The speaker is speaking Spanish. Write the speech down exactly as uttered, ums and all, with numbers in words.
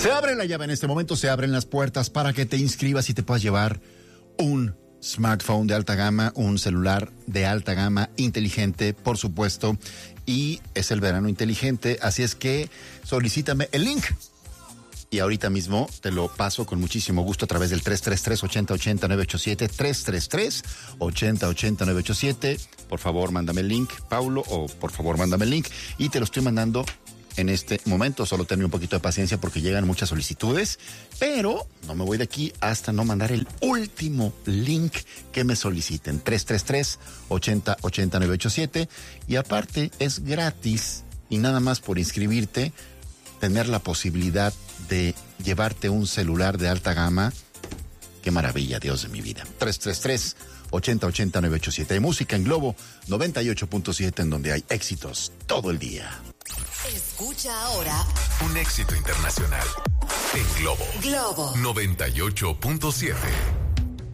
Se abre la llave en este momento, se abren las puertas para que te inscribas y te puedas llevar un smartphone de alta gama, un celular de alta gama inteligente, por supuesto, y es el verano inteligente, así es que solicítame el link. Y ahorita mismo te lo paso con muchísimo gusto a través del tres tres tres, ocho cero ocho cero, nueve ocho siete, tres tres tres, ocho cero ocho cero, nueve ocho siete. Por favor, mándame el link, Paulo, o por favor, mándame el link. Y te lo estoy mandando en este momento. Solo tenme un poquito de paciencia porque llegan muchas solicitudes, pero no me voy de aquí hasta no mandar el último link que me soliciten. tres tres tres, ocho cero ocho cero, nueve ocho siete. Y aparte, es gratis y nada más por inscribirte, tener la posibilidad de llevarte un celular de alta gama. Qué maravilla, Dios de mi vida. tres tres tres, ocho cero ocho cero, nueve ocho siete. Hay música en Globo noventa y ocho punto siete, en donde hay éxitos todo el día. Escucha ahora un éxito internacional en Globo Globo noventa y ocho punto siete.